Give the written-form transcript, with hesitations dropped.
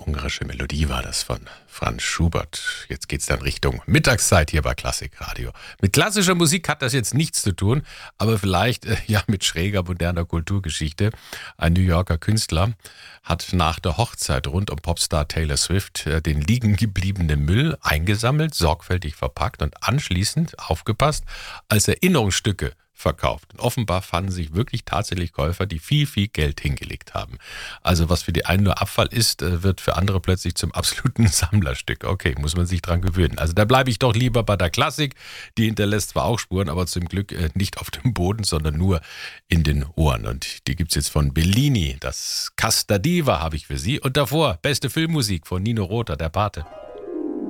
ungarische Melodie war das von Franz Schubert. Jetzt geht's dann Richtung Mittagszeit hier bei Klassikradio. Mit klassischer Musik hat das jetzt nichts zu tun, aber vielleicht ja mit schräger moderner Kulturgeschichte. Ein New Yorker Künstler hat nach der Hochzeit rund um Popstar Taylor Swift den liegen gebliebenen Müll eingesammelt, sorgfältig verpackt und anschließend, aufgepasst, als Erinnerungsstücke verkauft. Und offenbar fanden sich wirklich tatsächlich Käufer, die viel, viel Geld hingelegt haben. Also was für die einen nur Abfall ist, wird für andere plötzlich zum absoluten Sammlerstück. Okay, muss man sich dran gewöhnen. Also da bleibe ich doch lieber bei der Klassik. Die hinterlässt zwar auch Spuren, aber zum Glück nicht auf dem Boden, sondern nur in den Ohren. Und die gibt's jetzt von Bellini. Das Casta Diva habe ich für Sie. Und davor beste Filmmusik von Nino Rota, der Pate.